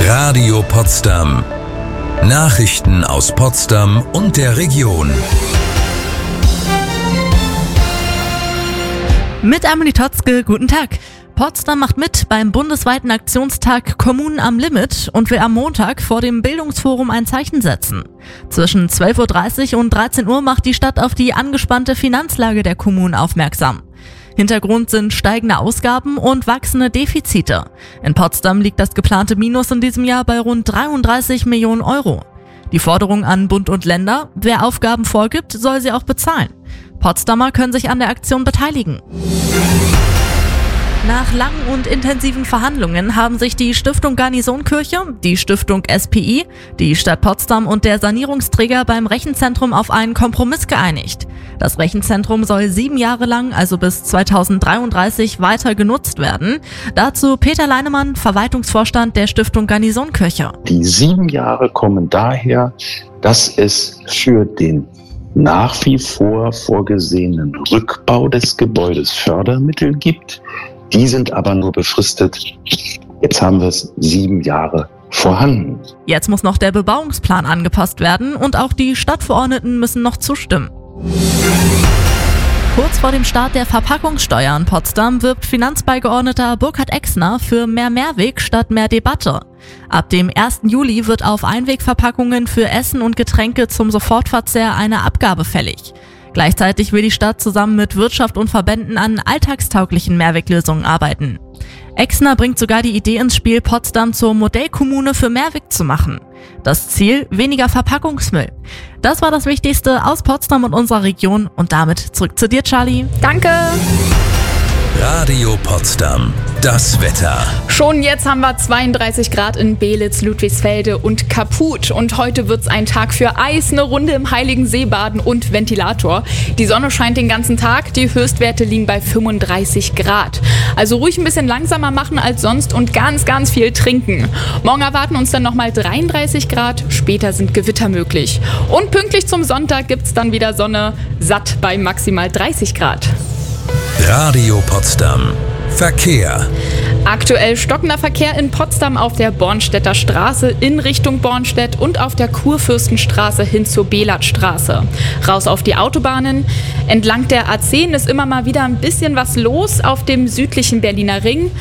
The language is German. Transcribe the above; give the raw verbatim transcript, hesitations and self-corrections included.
Radio Potsdam. Nachrichten aus Potsdam und der Region. Mit Amelie Totzke, guten Tag. Potsdam macht mit beim bundesweiten Aktionstag Kommunen am Limit und will am Montag vor dem Bildungsforum ein Zeichen setzen. Zwischen zwölf Uhr dreißig und dreizehn Uhr macht die Stadt auf die angespannte Finanzlage der Kommunen aufmerksam. Hintergrund sind steigende Ausgaben und wachsende Defizite. In Potsdam liegt das geplante Minus in diesem Jahr bei rund dreiunddreißig Millionen Euro. Die Forderung an Bund und Länder: wer Aufgaben vorgibt, soll sie auch bezahlen. Potsdamer können sich an der Aktion beteiligen. Nach langen und intensiven Verhandlungen haben sich die Stiftung Garnisonkirche, die Stiftung S P I, die Stadt Potsdam und der Sanierungsträger beim Rechenzentrum auf einen Kompromiss geeinigt. Das Rechenzentrum soll sieben Jahre lang, also bis zweitausenddreiunddreißig, weiter genutzt werden. Dazu Peter Leinemann, Verwaltungsvorstand der Stiftung Garnisonkirche. Die sieben Jahre kommen daher, dass es für den nach wie vor vorgesehenen Rückbau des Gebäudes Fördermittel gibt. Die sind aber nur befristet. Jetzt haben wir es sieben Jahre vorhanden. Jetzt muss noch der Bebauungsplan angepasst werden und auch die Stadtverordneten müssen noch zustimmen. Kurz vor dem Start der Verpackungssteuer in Potsdam wirbt Finanzbeigeordneter Burkhard Exner für mehr Mehrweg statt mehr Debatte. Ab dem ersten Juli wird auf Einwegverpackungen für Essen und Getränke zum Sofortverzehr eine Abgabe fällig. Gleichzeitig will die Stadt zusammen mit Wirtschaft und Verbänden an alltagstauglichen Mehrweglösungen arbeiten. Exner bringt sogar die Idee ins Spiel, Potsdam zur Modellkommune für Mehrweg zu machen. Das Ziel: weniger Verpackungsmüll. Das war das Wichtigste aus Potsdam und unserer Region und damit zurück zu dir, Charlie. Danke! Radio Potsdam. Das Wetter. Schon jetzt haben wir zweiunddreißig Grad in Belitz, Ludwigsfelde und Kaput. Und heute wird's ein Tag für Eis, eine Runde im Heiligen See baden und Ventilator. Die Sonne scheint den ganzen Tag, die Höchstwerte liegen bei fünfunddreißig Grad. Also ruhig ein bisschen langsamer machen als sonst und ganz, ganz viel trinken. Morgen erwarten uns dann nochmal dreiunddreißig Grad, später sind Gewitter möglich. Und pünktlich zum Sonntag gibt's dann wieder Sonne, satt bei maximal dreißig Grad. Radio Potsdam. Verkehr. Aktuell stockender Verkehr in Potsdam auf der Bornstedter Straße in Richtung Bornstedt und auf der Kurfürstenstraße hin zur Belatstraße. Raus auf die Autobahnen. Entlang der A zehn ist immer mal wieder ein bisschen was los auf dem südlichen Berliner Ring.